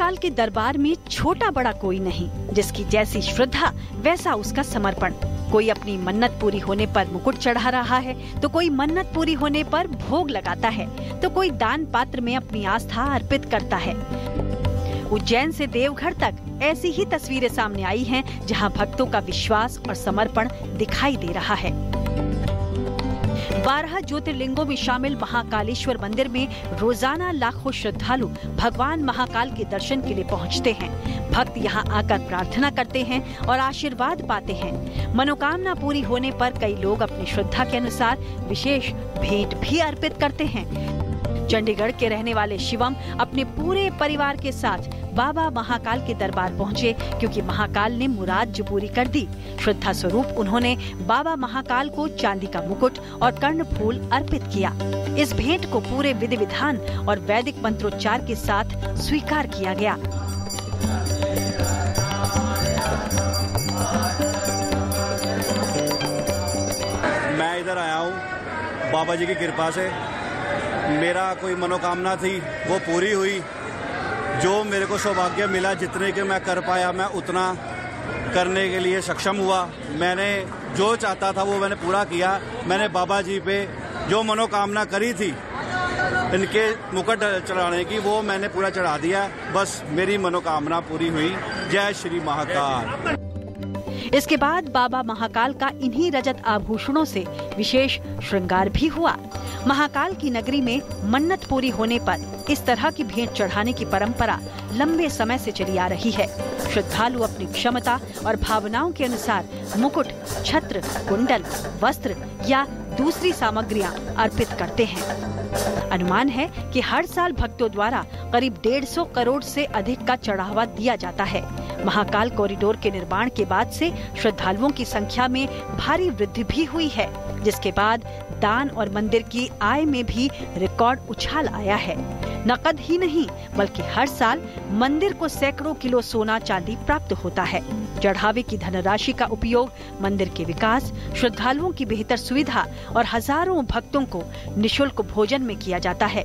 महाकाल के दरबार में छोटा बड़ा कोई नहीं, जिसकी जैसी श्रद्धा वैसा उसका समर्पण। कोई अपनी मन्नत पूरी होने पर मुकुट चढ़ा रहा है, तो कोई मन्नत पूरी होने पर भोग लगाता है, तो कोई दान पात्र में अपनी आस्था अर्पित करता है। उज्जैन से देवघर तक ऐसी ही तस्वीरें सामने आई हैं, जहां भक्तों का विश्वास और समर्पण दिखाई दे रहा है। 12 ज्योतिर्लिंगों में शामिल महाकालेश्वर मंदिर में रोजाना लाखों श्रद्धालु भगवान महाकाल के दर्शन के लिए पहुंचते हैं। भक्त यहां आकर प्रार्थना करते हैं और आशीर्वाद पाते हैं। मनोकामना पूरी होने पर कई लोग अपनी श्रद्धा के अनुसार विशेष भेंट भी अर्पित करते हैं। चंडीगढ़ के रहने वाले शिवम अपने पूरे परिवार के साथ बाबा महाकाल के दरबार पहुंचे, क्योंकि महाकाल ने मुराद जो पूरी कर दी। श्रद्धा स्वरूप उन्होंने बाबा महाकाल को चांदी का मुकुट और कर्णफूल अर्पित किया। इस भेंट को पूरे विधि विधान और वैदिक मंत्रोच्चार के साथ स्वीकार किया गया। मैं इधर आया हूँ बाबा जी की कृपा से। मेरा कोई मनोकामना थी वो पूरी हुई। जो मेरे को सौभाग्य मिला, जितने के मैं कर पाया, मैं उतना करने के लिए सक्षम हुआ। मैंने जो चाहता था वो मैंने पूरा किया। मैंने बाबा जी पे जो मनोकामना करी थी इनके मुकुट चढ़ाने की, वो मैंने पूरा चढ़ा दिया। बस मेरी मनोकामना पूरी हुई। जय श्री महाकाल। इसके बाद बाबा महाकाल का इन्हीं रजत आभूषणों से विशेष श्रृंगार भी हुआ। महाकाल की नगरी में मन्नत पूरी होने पर इस तरह की भेंट चढ़ाने की परंपरा लंबे समय से चली आ रही है। श्रद्धालु अपनी क्षमता और भावनाओं के अनुसार मुकुट, छत्र, कुंडल, वस्त्र या दूसरी सामग्रियां अर्पित करते हैं। अनुमान है कि हर साल भक्तों द्वारा करीब 150 करोड़ से अधिक का चढ़ावा दिया जाता है। महाकाल कॉरिडोर के निर्माण के बाद से श्रद्धालुओं की संख्या में भारी वृद्धि भी हुई है, जिसके बाद दान और मंदिर की आय में भी रिकॉर्ड उछाल आया है। नकद ही नहीं बल्कि हर साल मंदिर को सैकड़ों किलो सोना चांदी प्राप्त होता है। चढ़ावे की धनराशि का उपयोग मंदिर के विकास, श्रद्धालुओं की बेहतर सुविधा और हजारों भक्तों को निशुल्क भोजन में किया जाता है।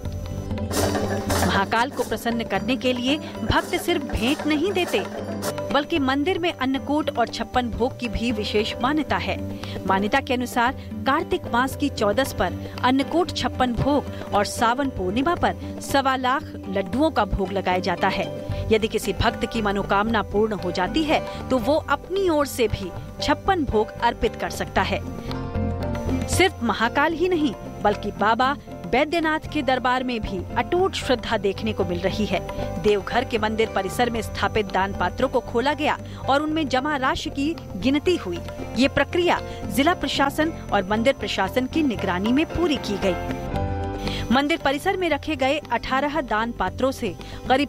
महाकाल को प्रसन्न करने के लिए भक्त सिर्फ भेंट नहीं देते, बल्कि मंदिर में अन्नकूट और 56 भोग की भी विशेष मान्यता है। मान्यता के अनुसार कार्तिक मास की 14 पर अन्नकूट 56 भोग और सावन पूर्णिमा पर 1.25 लाख लड्डुओं का भोग लगाया जाता है। यदि किसी भक्त की मनोकामना पूर्ण हो जाती है तो वो अपनी ओर से भी 56 भोग अर्पित कर सकता है। सिर्फ महाकाल ही नहीं बल्कि बाबा बैद्यनाथ के दरबार में भी अटूट श्रद्धा देखने को मिल रही है। देवघर के मंदिर परिसर में स्थापित दान पात्रों को खोला गया और उनमें जमा राशि की गिनती हुई। ये प्रक्रिया जिला प्रशासन और मंदिर प्रशासन की निगरानी में पूरी की गई। मंदिर परिसर में रखे गए 18 दान पात्रों से करीब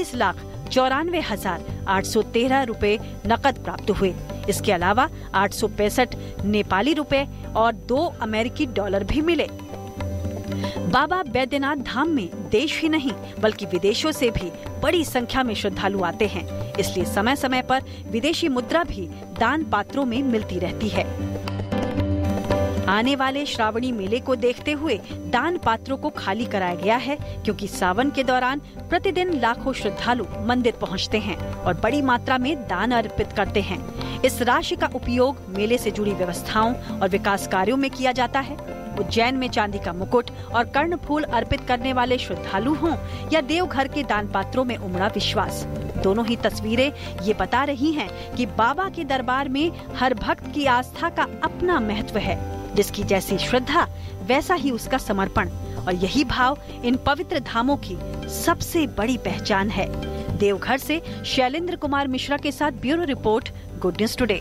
26,94,813 रुपए नकद प्राप्त हुए। इसके अलावा 865 नेपाली रुपए और 2 अमेरिकी डॉलर भी मिले। बाबा बैद्यनाथ धाम में देश ही नहीं बल्कि विदेशों से भी बड़ी संख्या में श्रद्धालु आते हैं, इसलिए समय समय पर विदेशी मुद्रा भी दान पात्रों में मिलती रहती है। आने वाले श्रावणी मेले को देखते हुए दान पात्रों को खाली कराया गया है, क्योंकि सावन के दौरान प्रतिदिन लाखों श्रद्धालु मंदिर पहुंचते हैं और बड़ी मात्रा में दान अर्पित करते हैं। इस राशि का उपयोग मेले से जुड़ी व्यवस्थाओं और विकास कार्यों में किया जाता है। उज्जैन में चांदी का मुकुट और कर्णफूल अर्पित करने वाले श्रद्धालु हों या देवघर के दान पात्रों में उमड़ा विश्वास, दोनों ही तस्वीरें ये बता रही हैं कि बाबा के दरबार में हर भक्त की आस्था का अपना महत्व है। जिसकी जैसी श्रद्धा वैसा ही उसका समर्पण, और यही भाव इन पवित्र धामों की सबसे बड़ी पहचान है। देवघर से शैलेंद्र कुमार मिश्रा के साथ bureau report, good news today.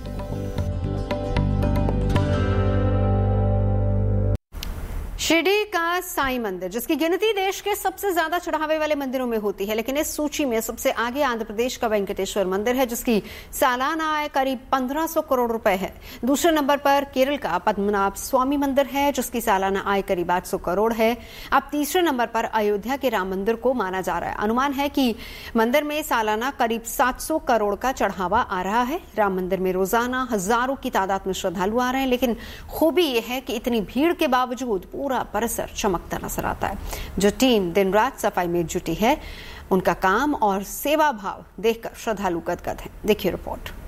Shirdi का साईं मंदिर, जिसकी गिनती देश के सबसे ज्यादा चढ़ावे वाले मंदिरों में होती है, लेकिन इस सूची में सबसे आगे आंध्र प्रदेश का वेंकटेश्वर मंदिर है, जिसकी सालाना आय करीब 1500 करोड़ रुपए है। दूसरे नंबर पर केरल का पद्मनाभ स्वामी मंदिर है, जिसकी सालाना आय करीब 800 करोड़ है। अब तीसरे नंबर पर अयोध्या के राम मंदिर को माना जा रहा है। अनुमान है कि मंदिर में सालाना करीब 700 करोड़ का चढ़ावा आ रहा है। राम मंदिर में रोजाना हजारों की तादाद में श्रद्धालु आ रहे हैं, लेकिन खूबी यह है कि इतनी भीड़ के बावजूद पूरा परिसर चमकता नजर आता है। जो टीम दिन रात सफाई में जुटी है, उनका काम और सेवा भाव देखकर श्रद्धालु गदगद हैं। देखिए रिपोर्ट।